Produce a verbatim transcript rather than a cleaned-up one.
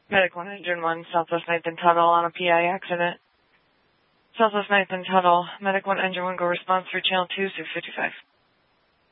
Medic one, Engine one, Southwest Nathan Tuttle on a P I accident. Southwest Nathan Tuttle, Medic one, Engine one, go response through channel two, six fifty-five.